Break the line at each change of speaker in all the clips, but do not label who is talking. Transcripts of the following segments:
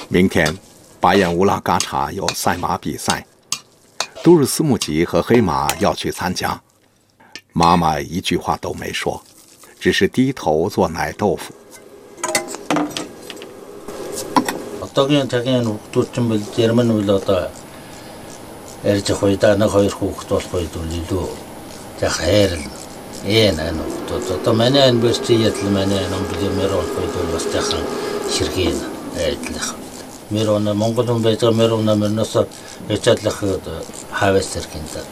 明天，巴彦乌拉嘎查有赛马比赛，杜日斯木吉和黑马要去参加。妈妈一句话都没说，只是低头做奶豆腐。
Мирона Монголын байж байгаа Мирона мөрнөөс ячаадлах хавэсэр гинзад.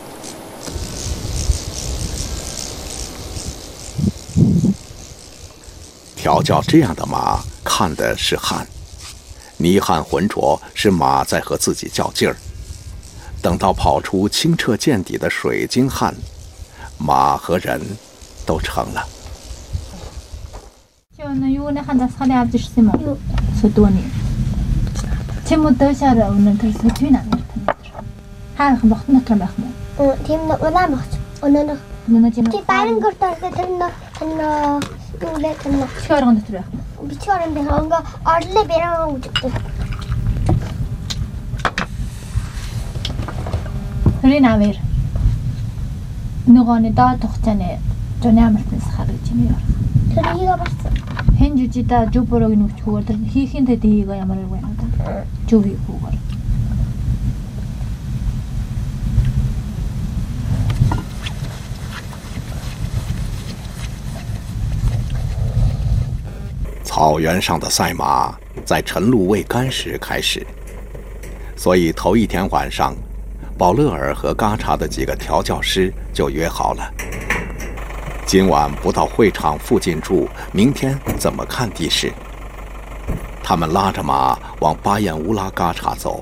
调教这样的马，看的是汗，泥汗浑浊，是马在和自己较劲儿。等到跑出清澈见底的水晶汗，马和人都成了。草原上的赛马在晨露未干时开始，所以头一天晚上，保勒尔和嘎查的几个调教师就约好了，今晚不到会场附近住，明天怎么看地势？他们拉着马往巴彦乌拉嘎查走。